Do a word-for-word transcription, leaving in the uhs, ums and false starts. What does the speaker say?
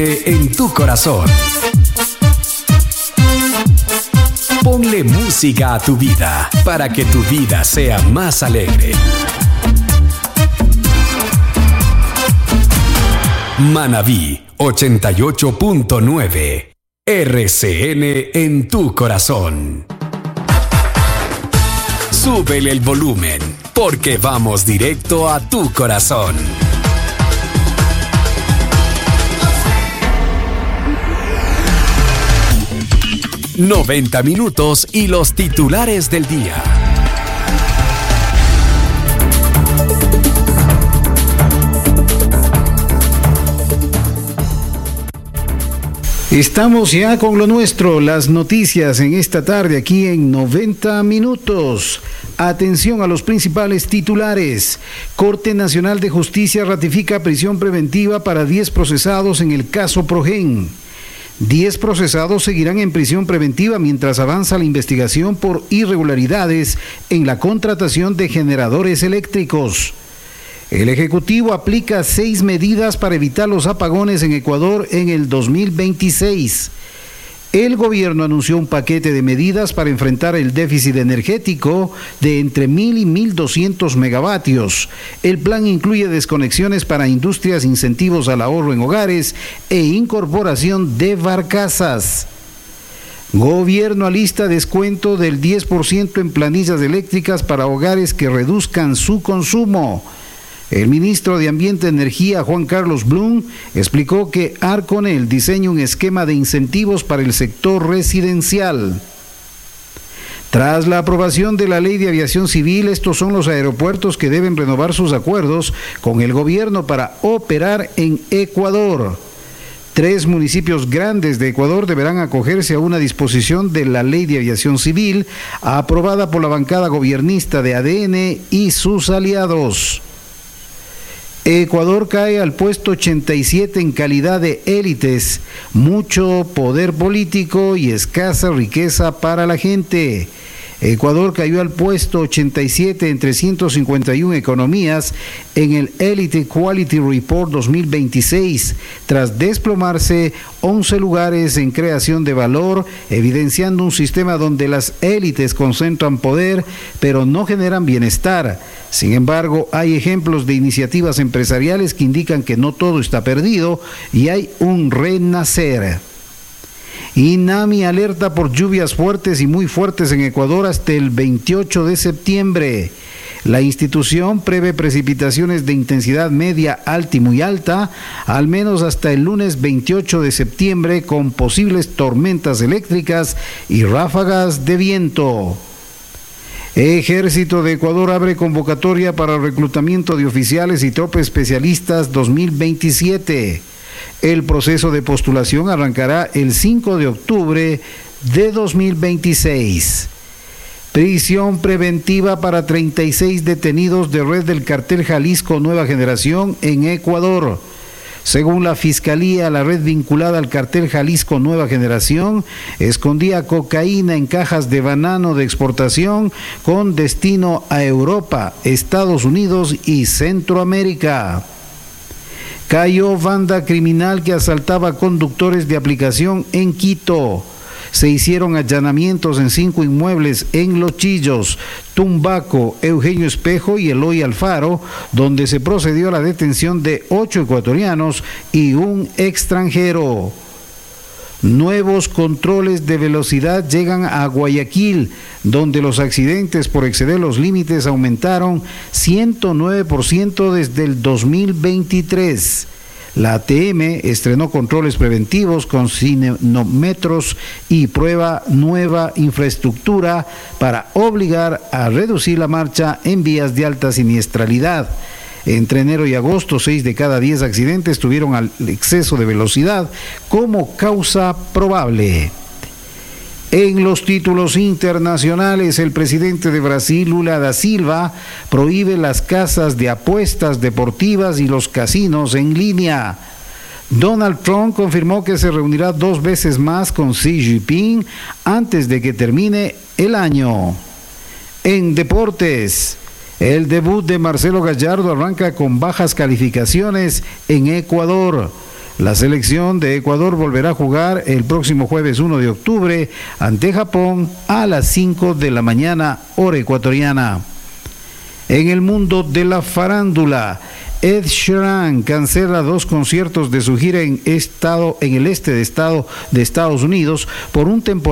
En tu corazón. Ponle música a tu vida para que tu vida sea más alegre. Manabí ochenta y ocho punto nueve. R C N en tu corazón. Súbele el volumen, porque vamos directo a tu corazón. noventa minutos y los titulares del día. Estamos ya con lo nuestro, las noticias en esta tarde aquí en noventa minutos. Atención a los principales titulares. Corte Nacional de Justicia ratifica prisión preventiva para diez procesados en el caso Progen. diez procesados seguirán en prisión preventiva mientras avanza la investigación por irregularidades en la contratación de generadores eléctricos. El Ejecutivo aplica seis medidas para evitar los apagones en Ecuador en el dos mil veintiséis. El gobierno anunció un paquete de medidas para enfrentar el déficit energético de entre mil y mil doscientos megavatios. El plan incluye desconexiones para industrias, incentivos al ahorro en hogares e incorporación de barcazas. Gobierno alista descuento del diez por ciento en planillas eléctricas para hogares que reduzcan su consumo. El ministro de Ambiente y Energía, Juan Carlos Blum, explicó que Arconel diseña un esquema de incentivos para el sector residencial. Tras la aprobación de la Ley de Aviación Civil, estos son los aeropuertos que deben renovar sus acuerdos con el gobierno para operar en Ecuador. Tres municipios grandes de Ecuador deberán acogerse a una disposición de la Ley de Aviación Civil aprobada por la bancada gobiernista de A D N y sus aliados. Ecuador cae al puesto ochenta y siete en calidad de élites, mucho poder político y escasa riqueza para la gente. Ecuador cayó al puesto ochenta y siete entre ciento cincuenta y una economías en el Elite Quality Report dos mil veintiséis, tras desplomarse once lugares en creación de valor, evidenciando un sistema donde las élites concentran poder, pero no generan bienestar. Sin embargo, hay ejemplos de iniciativas empresariales que indican que no todo está perdido y hay un renacer. INAMI alerta por lluvias fuertes y muy fuertes en Ecuador hasta el veintiocho de septiembre. La institución prevé precipitaciones de intensidad media, alta y muy alta, al menos hasta el lunes veintiocho de septiembre, con posibles tormentas eléctricas y ráfagas de viento. Ejército de Ecuador abre convocatoria para reclutamiento de oficiales y tropas especialistas dos mil veintisiete. El proceso de postulación arrancará el cinco de octubre de dos mil veintiséis. Prisión preventiva para treinta y seis detenidos de red del cartel Jalisco Nueva Generación en Ecuador. Según la Fiscalía, la red vinculada al cartel Jalisco Nueva Generación escondía cocaína en cajas de banano de exportación con destino a Europa, Estados Unidos y Centroamérica. Cayó banda criminal que asaltaba conductores de aplicación en Quito. Se hicieron allanamientos en cinco inmuebles en Los Chillos, Tumbaco, Eugenio Espejo y Eloy Alfaro, donde se procedió a la detención de ocho ecuatorianos y un extranjero. Nuevos controles de velocidad llegan a Guayaquil, donde los accidentes por exceder los límites aumentaron ciento nueve por ciento desde el dos mil veintitrés. La A T M estrenó controles preventivos con cinemómetros y prueba nueva infraestructura para obligar a reducir la marcha en vías de alta siniestralidad. Entre enero y agosto, seis de cada diez accidentes tuvieron al exceso de velocidad como causa probable. En los títulos internacionales, el presidente de Brasil, Lula da Silva, prohíbe las casas de apuestas deportivas y los casinos en línea. Donald Trump confirmó que se reunirá dos veces más con Xi Jinping antes de que termine el año. En deportes, el debut de Marcelo Gallardo arranca con bajas calificaciones en Ecuador. La selección de Ecuador volverá a jugar el próximo jueves uno de octubre ante Japón a las cinco de la mañana, hora ecuatoriana. En el mundo de la farándula, Ed Sheeran cancela dos conciertos de su gira en estado en el este de estado de Estados Unidos por un temporal